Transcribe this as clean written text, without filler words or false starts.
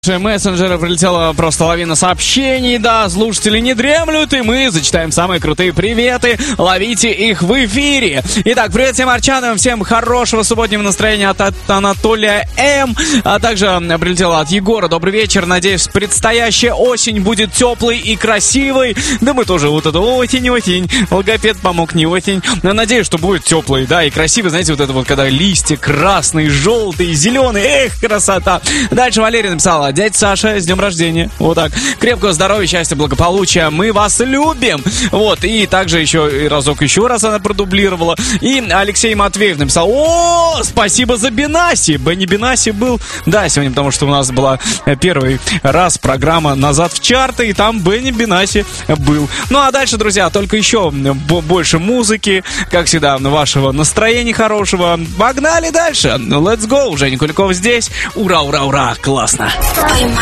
Мессенджеры прилетела просто лавина сообщений, да, слушатели не дремлют, и мы зачитаем самые крутые приветы, ловите их в эфире. Итак, привет всем арчанам, всем хорошего субботнего настроения от Анатолия М, а также прилетела от Егора, добрый вечер, надеюсь, предстоящая осень будет теплой и красивой, да мы тоже вот это осень, логопед помог, не осень, но надеюсь, что будет теплой, да, и красивой, знаете, вот это вот, когда листья красные, желтые, зеленые, эх, красота. Дальше Валерия написала: дядя Саша, с днем рождения. Вот так. Крепкого здоровья, счастья, благополучия. Мы вас любим. Вот. И также еще еще раз она продублировала. И Алексей Матвеев написал: о, спасибо за Бенаси. Бенни Бенаси был. Да, сегодня, потому что у нас была первый раз программа «Назад в чарты», и там Бенни Бенаси был. Ну, а дальше, друзья, только еще больше музыки. Как всегда, вашего настроения хорошего. Погнали дальше. Let's go. Женя Куликов здесь. Ура, ура, ура. Классно.